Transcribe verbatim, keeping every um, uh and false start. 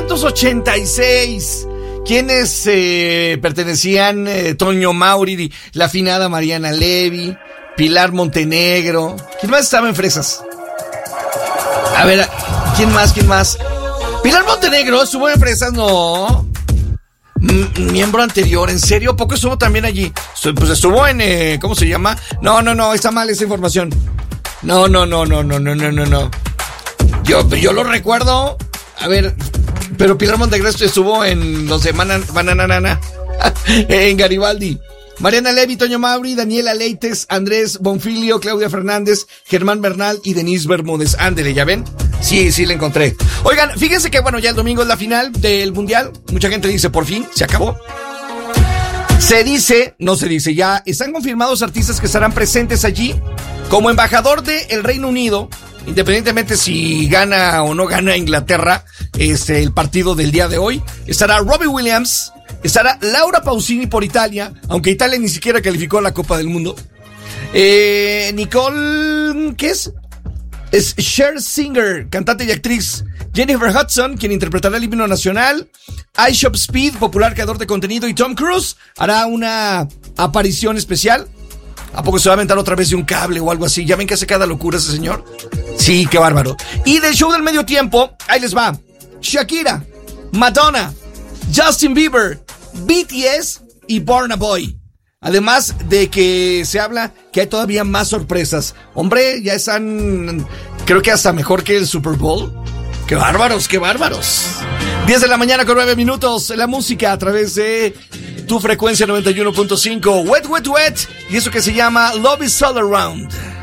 novecientos ochenta y seis. ¿Quiénes eh, pertenecían? Eh, Toño Mauri, la afinada Mariana Levy, Pilar Montenegro. ¿Quién más estaba en Fresas? A ver, ¿quién más? ¿Quién más? Pilar Montenegro estuvo en Fresas, no. M- miembro anterior, ¿en serio? ¿Poco estuvo también allí? Pues estuvo en, eh, ¿cómo se llama? No, no, no, está mal esa información. No, no, no, no, no, no, no, no, no. Yo, yo lo recuerdo. A ver, pero Pilar Montenegro estuvo en los de Bananana, en Garibaldi. Mariana Levy, Toño Mauri, Daniela Leites, Andrés Bonfilio, Claudia Fernández, Germán Bernal y Denise Bermúdez. Ándele, ¿ya ven? Sí, sí, la encontré. Oigan, fíjense que, bueno, ya el domingo es la final del Mundial. Mucha gente dice, por fin, se acabó. Se dice, no se dice, ya están confirmados artistas que estarán presentes allí. Como embajador del Reino Unido, independientemente si gana o no gana Inglaterra, este, el partido del día de hoy, estará Robbie Williams, estará Laura Pausini por Italia, aunque Italia ni siquiera calificó a la Copa del Mundo. Eh, Nicole, ¿qué es? Es Cher Singer, cantante y actriz. Jennifer Hudson, quien interpretará el himno nacional. iShop Speed, popular creador de contenido. Y Tom Cruise hará una aparición especial. ¿A poco se va a aventar otra vez de un cable o algo así? ¿Ya ven que hace cada locura ese señor? Sí, qué bárbaro. Y del show del medio tiempo, ahí les va. Shakira, Madonna, Justin Bieber, B T S y Burna Boy. Además de que se habla que hay todavía más sorpresas. Hombre, ya están, creo que hasta mejor que el Super Bowl. ¡Qué bárbaros, qué bárbaros! diez de la mañana con nueve minutos. La música a través de tu frecuencia noventa y uno punto cinco. Wet, wet, wet. Y eso que se llama Love is All Around.